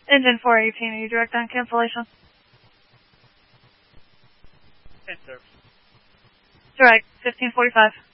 Engine 418, are you direct on cancellation? In service. Direct, 1545.